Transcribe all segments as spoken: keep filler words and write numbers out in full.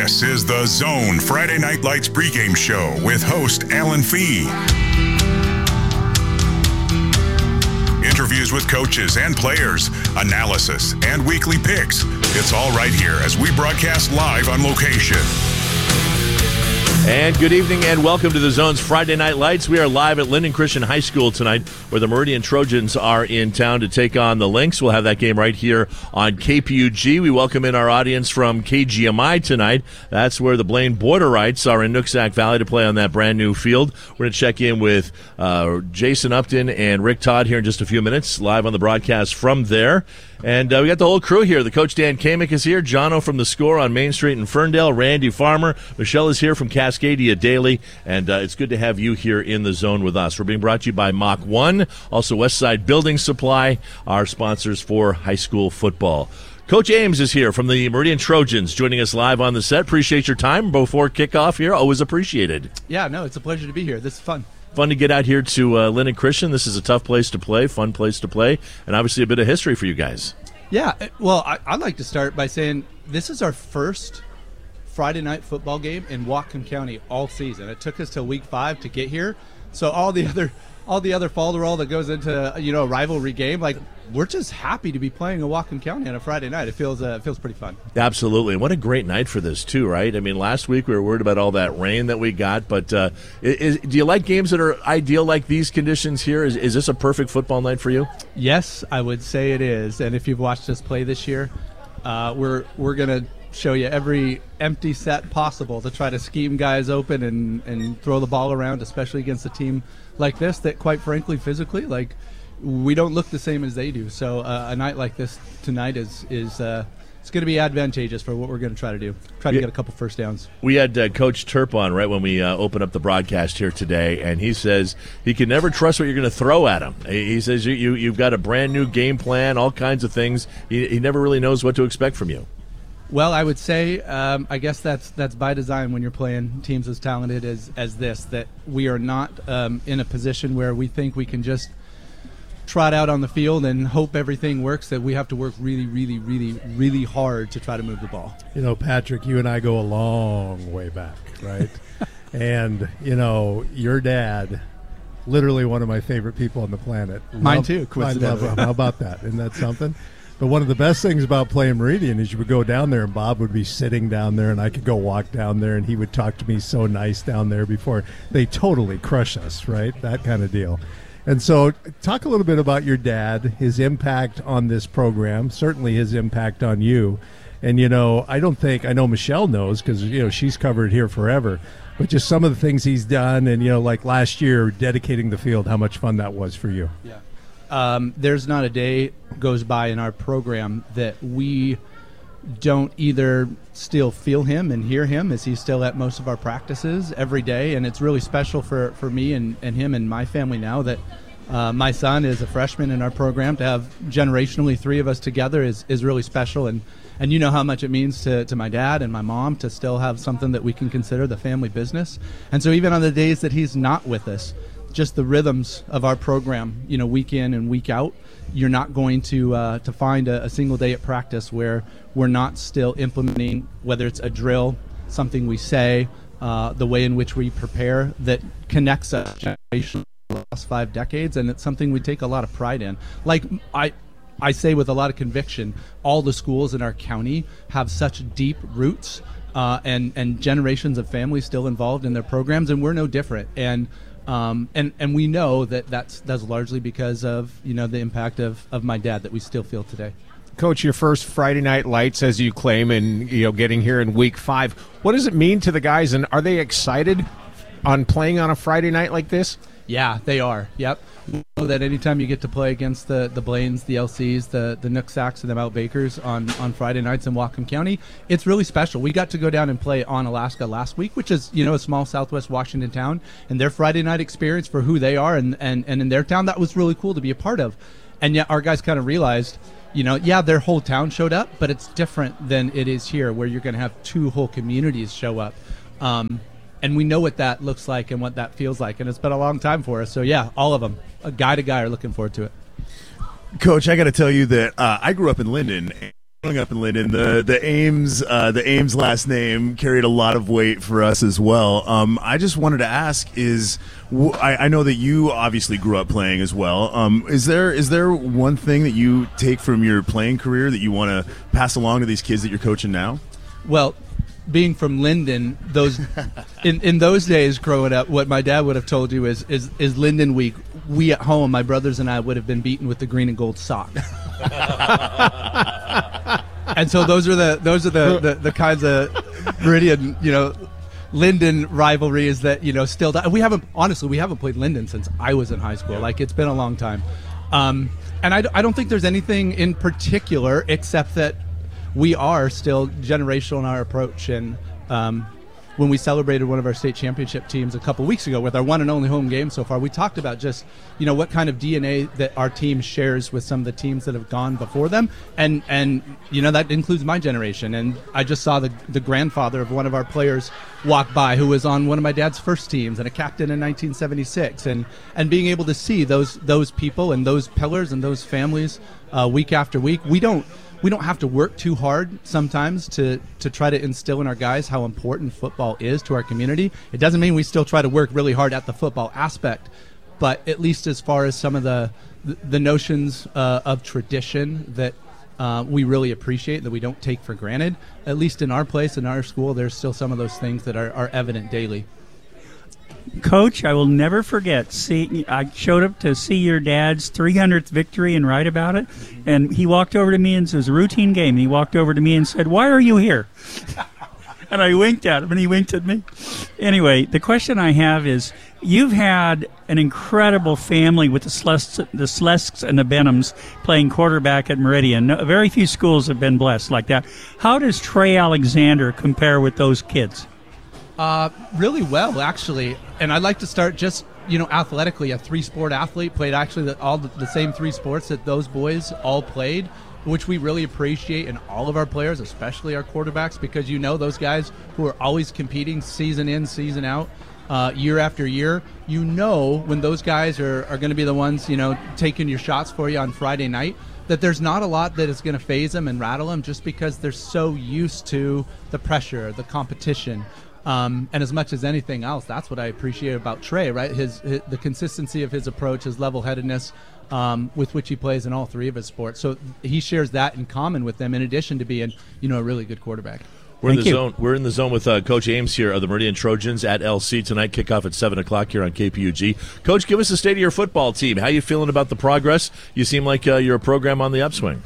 This is the Zone Friday Night Lights pregame show with host Alan Fee. Interviews with coaches and players, analysis, and weekly picks. It's all right here as we broadcast live on location. And good evening and welcome to the Zone's Friday Night Lights. We are live at Linden Christian High School tonight where the Meridian Trojans are in town to take on the Lynx. We'll have that game right here on K P U G. We welcome in our audience from K G M I tonight. That's where the Blaine Borderites are in Nooksack Valley to play on that brand new field. We're going to check in with uh, Jason Upton and Rick Todd here in just a few minutes, live on the broadcast from there. And uh, we got the whole crew here. The coach Dan Kamick is here. Jono from The Score on Main Street in Ferndale. Randy Farmer. Michelle is here from Cascadia Daily. And uh, it's good to have you here in the zone with us. We're being brought to you by Mach one, also Westside Building Supply, our sponsors for high school football. Coach Ames is here from the Meridian Trojans, joining us live on the set. Appreciate your time before kickoff here. Always appreciated. Yeah, no, it's a pleasure to be here. This is fun. Fun to get out here to uh, Linden Christian. This is a tough place to play, fun place to play, and obviously a bit of history for you guys. Yeah, well, I, I'd like to start by saying this is our first Friday night football game in Whatcom County all season. It took us till week five to get here, so all the other all the other folderol that goes into you know a rivalry game, like we're just happy to be playing in Whatcom County on a Friday night. It feels uh, it feels pretty fun. Absolutely. What a great night for this too, right? I mean, last week we were worried about all that rain that we got, but uh, is, do you like games that are ideal like these conditions here? Is, is this a perfect football night for you? Yes, I would say it is. And if you've watched us play this year, uh, we're we're gonna show you every empty set possible to try to scheme guys open and, and throw the ball around, especially against a team like this that, quite frankly, physically, like we don't look the same as they do. So uh, a night like this tonight is is uh, it's going to be advantageous for what we're going to try to do. Try to yeah. get a couple first downs. We had uh, Coach Turp on right when we uh, opened up the broadcast here today, and he says he can never trust what you're going to throw at him. He says you, you you've got a brand new game plan, all kinds of things. He, he never really knows what to expect from you. Well, I would say, um, I guess that's that's by design when you're playing teams as talented as, as this, that we are not um, in a position where we think we can just trot out on the field and hope everything works, that we have to work really, really, really, really hard to try to move the ball. You know, Patrick, you and I go a long way back, right? And, you know, your dad, literally one of my favorite people on the planet. Mine love, too, coincidentally. I love him. How about that? Isn't that something? But one of the best things about playing Meridian is you would go down there and Bob would be sitting down there and I could go walk down there and he would talk to me so nice down there before they totally crush us, right? That kind of deal. And so talk a little bit about your dad, his impact on this program, certainly his impact on you. And, you know, I don't think, I know Michelle knows because, you know, she's covered here forever, but just some of the things he's done and, you know, like last year, dedicating the field, how much fun that was for you. Yeah. Um, there's not a day goes by in our program that we don't either still feel him and hear him as he's still at most of our practices every day. And it's really special for, for me and, and him and my family now that uh, my son is a freshman in our program. To have generationally three of us together is, is really special. And, and you know how much it means to, to my dad and my mom to still have something that we can consider the family business. And so even on the days that he's not with us, just the rhythms of our program, you know, week in and week out, you're not going to uh, to find a, a single day at practice where we're not still implementing, whether it's a drill, something we say, uh, the way in which we prepare that connects us generation the last five decades, and it's something we take a lot of pride in. Like I, I say with a lot of conviction, all the schools in our county have such deep roots uh, and and generations of families still involved in their programs, and we're no different. And Um, and, and we know that that's, that's largely because of, you know, the impact of, of my dad that we still feel today. Coach, your first Friday Night Lights, as you claim, and, you know, getting here in week five. What does it mean to the guys, and are they excited on playing on a Friday night like this? Yeah, they are. Yep. We know that anytime you get to play against the, the Blaines, the L Cs, the, the Nooksacks, and the Mount Bakers on, on Friday nights in Whatcom County, it's really special. We got to go down and play on Alaska last week, which is, you know, a small Southwest Washington town, and their Friday night experience for who they are and, and, and in their town, that was really cool to be a part of. And yet our guys kind of realized, you know, yeah, their whole town showed up, but it's different than it is here where you're going to have two whole communities show up. Um, And we know what that looks like and what that feels like. And it's been a long time for us. So, yeah, all of them, a guy to guy, are looking forward to it. Coach, I got to tell you that uh, I grew up in Linden. Growing up in Linden, the the Ames uh, the Ames last name carried a lot of weight for us as well. Um, I just wanted to ask: Is w- I, I know that you obviously grew up playing as well. Um, is there is there one thing that you take from your playing career that you want to pass along to these kids that you're coaching now? Well, being from Linden, those in, in those days growing up, what my dad would have told you is is is Linden week. We at home, my brothers and I would have been beaten with the green and gold sock. And so those are the those are the, the, the kinds of Meridian, you know, Linden rivalries that, you know, still die. We haven't honestly we haven't played Linden since I was in high school. Yeah. Like, it's been a long time. Um, and I, I don't think there's anything in particular except that we are still generational in our approach. And um, when we celebrated one of our state championship teams a couple weeks ago with our one and only home game so far, we talked about just, you know, what kind of D N A that our team shares with some of the teams that have gone before them. And, and you know, that includes my generation. And I just saw the, the grandfather of one of our players walk by who was on one of my dad's first teams and a captain in nineteen seventy-six. And, and being able to see those, those people and those pillars and those families uh, week after week, we don't, We don't have to work too hard sometimes to, to try to instill in our guys how important football is to our community. It doesn't mean we still try to work really hard at the football aspect, but at least as far as some of the the, the notions uh, of tradition that uh, we really appreciate, that we don't take for granted, at least in our place, in our school, there's still some of those things that are, are evident daily. Coach, I will never forget. See, I showed up to see your dad's three hundredth victory and write about it, and he walked over to me, and it was a routine game. And he walked over to me and said, "Why are you here?" And I winked at him, and he winked at me. Anyway, the question I have is, you've had an incredible family with the Slesks, the Slesks and the Benhams playing quarterback at Meridian. No, very few schools have been blessed like that. How does Trey Alexander compare with those kids? Uh, really well, actually. And I'd like to start just, you know, athletically. A three-sport athlete, played actually the, all the, the same three sports that those boys all played, which we really appreciate in all of our players, especially our quarterbacks, because you know those guys who are always competing season in, season out, uh, year after year. You know when those guys are, are going to be the ones, you know, taking your shots for you on Friday night, that there's not a lot that is going to phase them and rattle them just because they're so used to the pressure, the competition. Um, and as much as anything else, that's what I appreciate about Trey, right? His, his the consistency of his approach, his level-headedness um, with which he plays in all three of his sports. So he shares that in common with them, in addition to being, you know, a really good quarterback. We're in Thank the you. zone. We're in the zone with uh, Coach Ames here of the Meridian Trojans at L C tonight. Kickoff at seven o'clock here on K P U G. Coach, give us the state of your football team. How you feeling about the progress? You seem like uh, you're a program on the upswing.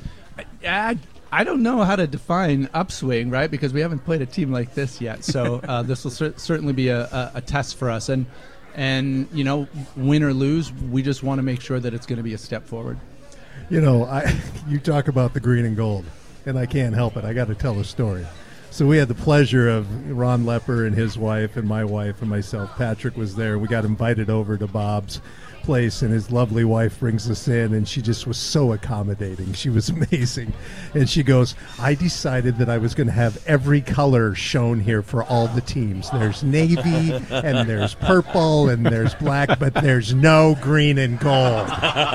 I, I don't know how to define upswing, right? Because we haven't played a team like this yet. So uh, this will cer- certainly be a, a, a test for us. And, and, you know, win or lose, we just want to make sure that it's going to be a step forward. You know, I you talk about the green and gold, and I can't help it. I got to tell a story. So we had the pleasure of Ron Lepper and his wife and my wife and myself. Patrick was there. We got invited over to Bob's place, and his lovely wife brings us in, and she just was so accommodating. She was amazing. And she goes, I decided that I was going to have every color shown here for all the teams. There's navy, and there's purple, and there's black, but there's no green and gold.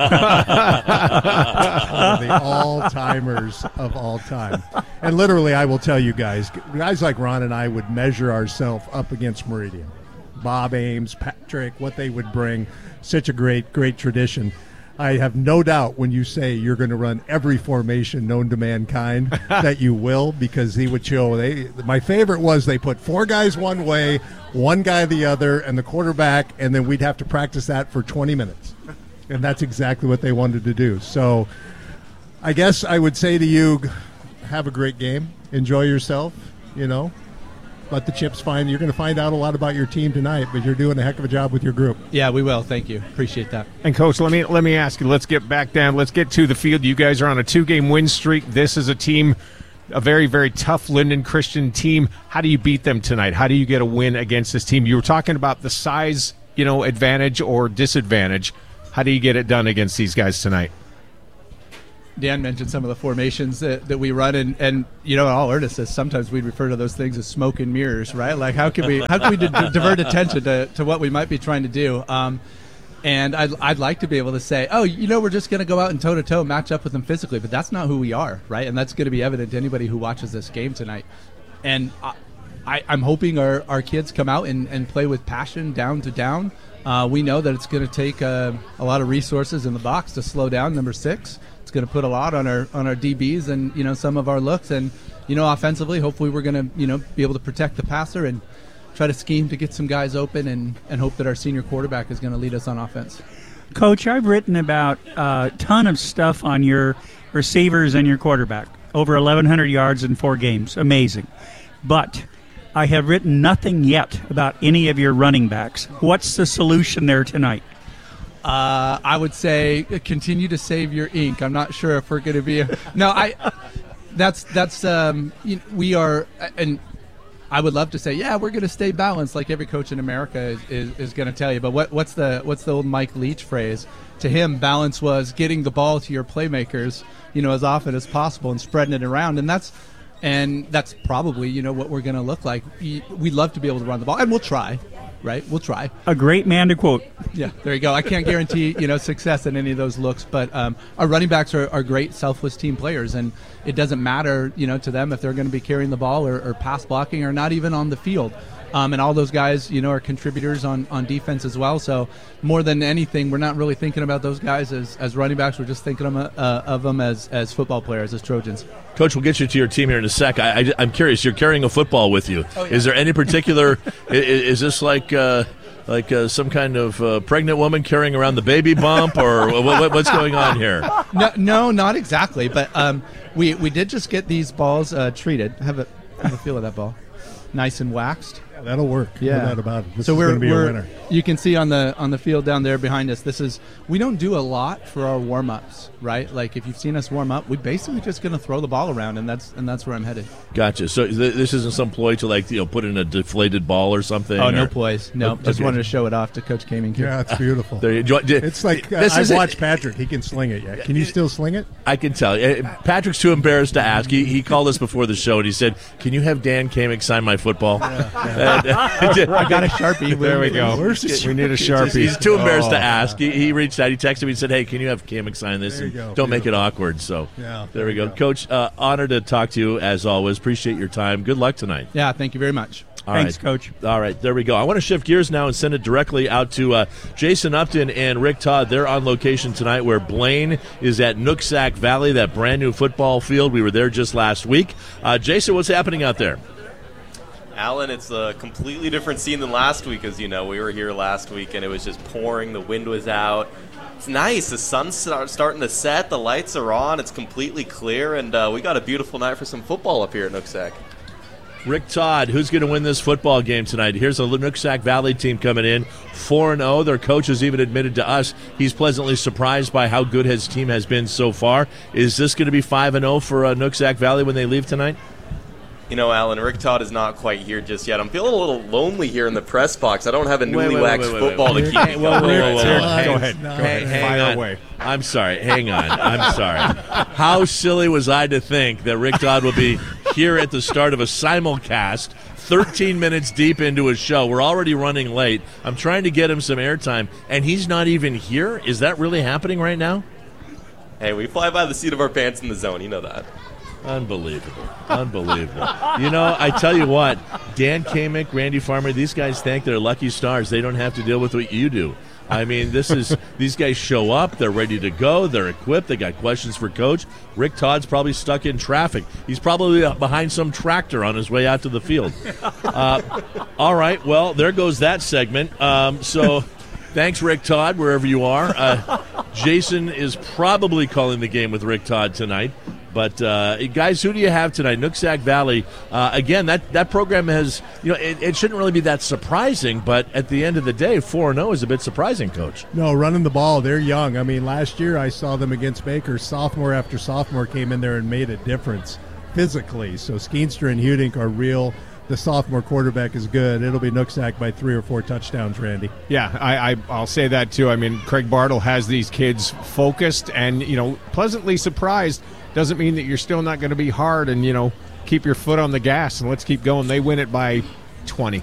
The all-timers of all time. And literally, I will tell you guys, guys like Ron and I would measure ourselves up against Meridian. Bob Ames, Patrick, what they would bring. Such a great, great tradition. I have no doubt when you say you're going to run every formation known to mankind that you will, because he would show. They, my favorite was they put four guys one way, one guy the other, and the quarterback, and then we'd have to practice that for twenty minutes. And that's exactly what they wanted to do. So I guess I would say to you, have a great game. Enjoy yourself, you know. Let the chips find. You're going to find out a lot about your team tonight, but you're doing a heck of a job with your group. Yeah, we will. Thank you. Appreciate that. And, Coach, let me let me ask you, let's get back down. Let's get to the field. You guys are on a two-game win streak. This is a team, a very, very tough Linden Christian team. How do you beat them tonight? How do you get a win against this team? You were talking about the size, you know, advantage or disadvantage. How do you get it done against these guys tonight? Dan mentioned some of the formations that, that we run, and, and you know, all earnestness, sometimes we refer to those things as smoke and mirrors, right? Like, how can we how can we di- divert attention to, to what we might be trying to do? Um, And I'd, I'd like to be able to say, oh, you know, we're just going to go out and toe-to-toe match up with them physically, but that's not who we are, right? And that's going to be evident to anybody who watches this game tonight. And I, I, I'm hoping our, our kids come out and, and play with passion down to down. Uh, we know that it's going to take uh, a lot of resources in the box to slow down number six. It's going to put a lot on our on our D Bs and, you know, some of our looks. And, you know, offensively, hopefully we're going to, you know, be able to protect the passer and try to scheme to get some guys open and, and hope that our senior quarterback is going to lead us on offense. Coach, I've written about a ton of stuff on your receivers and your quarterback. Over eleven hundred yards in four games. Amazing. But I have written nothing yet about any of your running backs. What's the solution there tonight? Uh, I would say continue to save your ink. I'm not sure if we're going to be a, no. I that's that's um, you know, we are, and I would love to say, yeah, we're going to stay balanced, like every coach in America is, is, is going to tell you. But what what's the what's the old Mike Leach phrase? To him, balance was getting the ball to your playmakers, you know, as often as possible and spreading it around, and that's. And that's probably, you know, what we're going to look like. We'd love to be able to run the ball, and we'll try, right? We'll try. A great man to quote. Yeah, there you go. I can't guarantee, you know, success in any of those looks, but um, our running backs are, are great, selfless team players, and it doesn't matter, you know, to them if they're going to be carrying the ball or, or pass blocking or not even on the field. Um, and all those guys, you know, are contributors on, on defense as well. So more than anything, we're not really thinking about those guys as, as running backs. We're just thinking of them, uh, of them as, as football players, as Trojans. Coach, we'll get you to your team here in a sec. I, I, I'm curious. You're carrying a football with you. Oh, yeah. Is there any particular? is, is this like uh, like uh, some kind of uh, pregnant woman carrying around the baby bump, or what, what's going on here? No, no, not exactly. But um, we we did just get these balls uh, treated. Have a have a feel of that ball, nice and waxed. Yeah, that'll work. Yeah, no doubt about it. This so is we're, going to be we're, a winner. You can see on the on the field down there behind us. This is we don't do a lot for our warm ups, right? Like if you've seen us warm up, we basically just going to throw the ball around, and that's and that's where I'm headed. Gotcha. So th- this isn't some ploy to like you know put in a deflated ball or something. Oh, or? no ploys. No, Okay. just wanted to show it off to Coach Kaming here. Yeah, it's beautiful. There you- do you- do- It's like uh, this I is watched Patrick. He can sling it yet. Can you still sling it? I can tell. Uh, Patrick's too embarrassed to ask. He, he called us before the show and he said, "Can you have Dan Kamick sign my football?" And, uh, I got a Sharpie. There we go. Where's the We need a Sharpie. He's too embarrassed Oh. to ask. He, he reached out. He texted me and said, "Hey, can you have Kamick sign this? There you And go. don't make it awkward." So Yeah, there we there go. you go. Coach, uh, honored to talk to you as always. Appreciate your time. Good luck tonight. Yeah, thank you very much. All Thanks, right. Coach. All right, there we go. I want to shift gears now and send it directly out to uh, Jason Upton and Rick Todd. They're on location tonight where Blaine is at Nooksack Valley, that brand new football field. We were there just last week. Uh, Jason, what's happening out there? Alan, it's a completely different scene than last week, as you know. We were here last week, and it was just pouring. The wind was out. It's nice. The sun's start, starting to set. The lights are on. It's completely clear, and uh, we got a beautiful night for some football up here at Nooksack. Rick Todd, who's going to win this football game tonight? Here's a Nooksack Valley team coming in, four and oh. Their coach has even admitted to us he's pleasantly surprised by how good his team has been so far. Is this going to be five and oh for uh, Nooksack Valley when they leave tonight? You know, Alan, Rick Todd is not quite here just yet. I'm feeling a little lonely here in the press box. I don't have a Wait, newly wait, wait, waxed wait, wait, football wait. to keep Hey, me whoa, going. whoa, whoa, whoa. Go Hang- ahead. No. Go ahead. Hang Fire on. away. I'm sorry. Hang on. I'm sorry. How silly was I to think that Rick Todd will be here at the start of a simulcast, thirteen minutes deep into a show? We're already running late. I'm trying to get him some airtime, and he's not even here? Is that really happening right now? Hey, we fly by the seat of our pants in the zone. You know that. Unbelievable. Unbelievable. You know, I tell you what, Dan Kamick, Randy Farmer, these guys thank their lucky stars. They don't have to deal with what you do. I mean, this is these guys show up, they're ready to go, they're equipped, they got questions for Coach. Rick Todd's probably stuck in traffic. He's probably behind some tractor on his way out to the field. Uh, all right, well, there goes that segment. Um, so thanks, Rick Todd, wherever you are. Uh, Jason is probably calling the game with Rick Todd tonight. But, uh, guys, who do you have tonight? Nooksack Valley. Uh, again, that, that program has, you know, it, it shouldn't really be that surprising, but at the end of the day, four and oh is a bit surprising, Coach. No, running the ball, they're young. I mean, last year I saw them against Baker. Sophomore after sophomore came in there and made a difference physically. So Skeenstra and Hudink are real. The sophomore quarterback is good. It'll be Nooksack by three or four touchdowns, Randy. Yeah, I, I, I'll say that too. I mean, Craig Bartle has these kids focused and, you know, pleasantly surprised. Doesn't mean that you're still not going to be hard and, you know, keep your foot on the gas and let's keep going. They win it by twenty.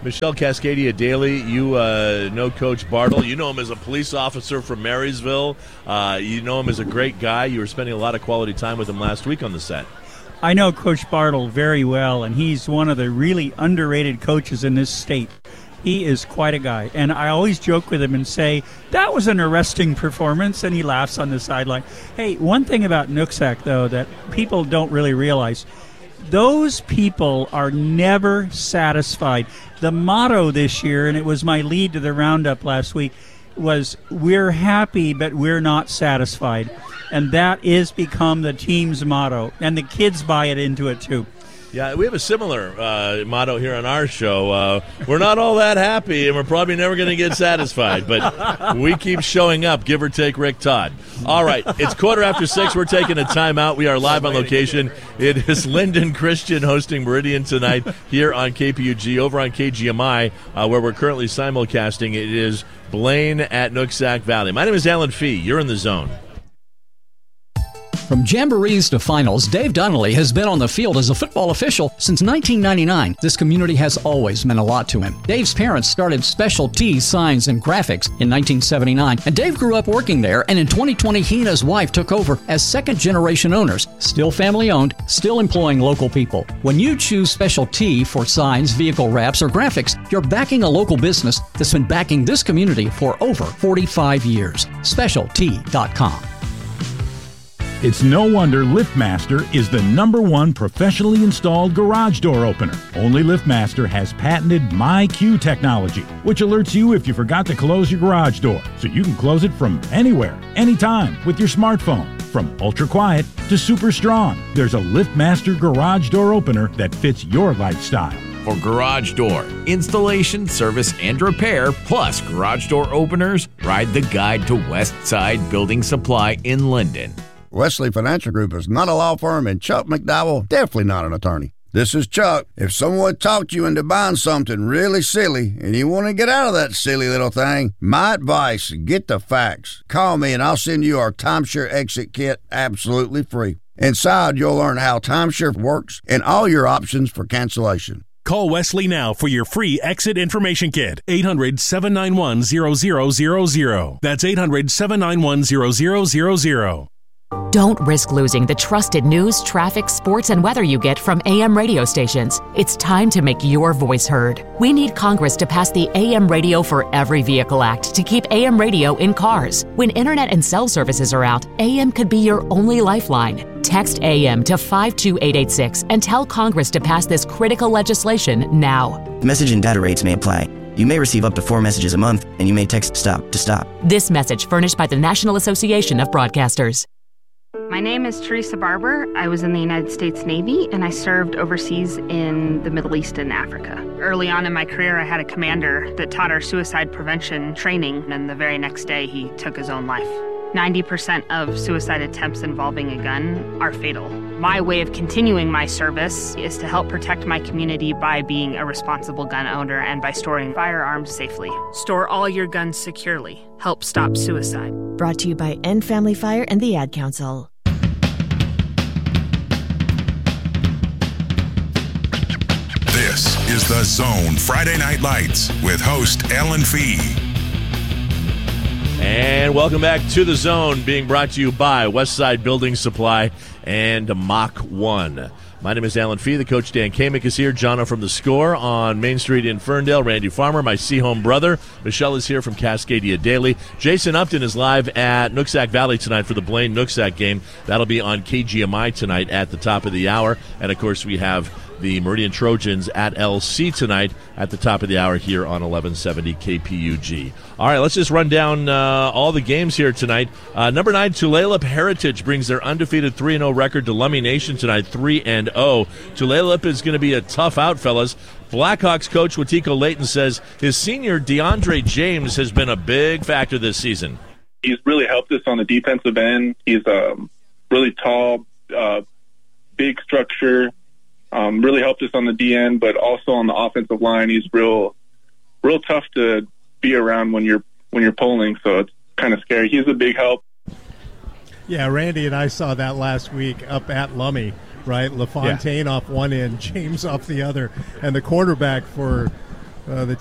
Michelle Cascadia Daly, you uh, know Coach Bartle. You know him as a police officer from Marysville. Uh, you know him as a great guy. You were spending a lot of quality time with him last week on the set. I know Coach Bartle very well, and he's one of the really underrated coaches in this state. He is quite a guy, and I always joke with him and say, that was an arresting performance, and he laughs on the sideline. Hey, one thing about Nooksack, though, that people don't really realize, those people are never satisfied. The motto this year, and it was my lead to the roundup last week, was we're happy, but we're not satisfied. And that is become the team's motto, and the kids buy it into it, too. Yeah, we have a similar uh, motto here on our show. Uh, we're not all that happy, and we're probably never going to get satisfied, but we keep showing up, give or take Rick Todd. All right, it's quarter after six. We're taking a timeout. We are live on location. It is Linden Christian hosting Meridian tonight here on K P U G. Over on K G M I, uh, where we're currently simulcasting, it is Blaine at Nooksack Valley. My name is Alan Fee. You're in the zone. From jamborees to finals, Dave Donnelly has been on the field as a football official since nineteen ninety-nine. This community has always meant a lot to him. Dave's parents started Special T Signs and Graphics in nineteen seventy-nine, and Dave grew up working there, and in twenty twenty, he and his wife took over as second-generation owners. Still family-owned, still employing local people. When you choose Special T for signs, vehicle wraps, or graphics, you're backing a local business that's been backing this community for over forty-five years. special t dot com. It's no wonder LiftMaster is the number one professionally installed garage door opener. Only LiftMaster has patented MyQ technology, which alerts you if you forgot to close your garage door, so you can close it from anywhere, anytime, with your smartphone. From ultra quiet to super strong, there's a LiftMaster garage door opener that fits your lifestyle. For garage door installation, service, and repair, plus garage door openers, ride the guide to West Side Building Supply in Linden. Wesley Financial Group is not a law firm, and Chuck McDowell definitely not an attorney. This is Chuck. If someone talked you into buying something really silly and you want to get out of that silly little thing, my advice, get the facts. Call me and I'll send you our timeshare exit kit absolutely free. Inside, you'll learn how timeshare works and all your options for cancellation. Call Wesley now for your free exit information kit. eight hundred, seven nine one, zero zero zero zero. That's eight hundred, seven nine one, zero zero zero zero. Don't risk losing the trusted news, traffic, sports, and weather you get from A M radio stations. It's time to make your voice heard. We need Congress to pass the A M Radio for Every Vehicle Act to keep A M radio in cars. When internet and cell services are out, A M could be your only lifeline. Text A M to five two eight eight six and tell Congress to pass this critical legislation now. Message and data rates may apply. You may receive up to four messages a month, and you may text STOP to stop. This message furnished by the National Association of Broadcasters. My name is Teresa Barber. I was in the United States Navy, and I served overseas in the Middle East and Africa. Early on in my career, I had a commander that taught our suicide prevention training, and the very next day, he took his own life. ninety percent of suicide attempts involving a gun are fatal. My way of continuing my service is to help protect my community by being a responsible gun owner and by storing firearms safely. Store all your guns securely. Help stop suicide. Brought to you by End Family Fire and the Ad Council. This is The Zone Friday Night Lights with host Alan Fee. And welcome back to The Zone, being brought to you by Westside Building Supply and Mach one. My name is Alan Fee. The coach Dan Kamick is here. Jono from The Score on Main Street in Ferndale. Randy Farmer, my Seahome brother. Michelle is here from Cascadia Daily. Jason Upton is live at Nooksack Valley tonight for the Blaine Nooksack game. That'll be on K G M I tonight at the top of the hour. And, of course, we have the Meridian Trojans at L C tonight at the top of the hour here on eleven seventy K P U G. All right, let's just run down uh, all the games here tonight. Uh, number nine, Tulalip Heritage brings their undefeated three and oh record to Lummi Nation tonight, three and oh. Tulalip is going to be a tough out, fellas. Blackhawks coach Watiko Layton says his senior DeAndre James has been a big factor this season. He's really helped us on the defensive end. He's um, really tall, uh, big structure. Um, really helped us on the D end, but also on the offensive line, he's real, real tough to be around when you're when you're pulling. So it's kind of scary. He's a big help. Yeah, Randy and I saw that last week up at Lummi, right? LaFontaine yeah. off one end, James off the other, and the quarterback for Uh, the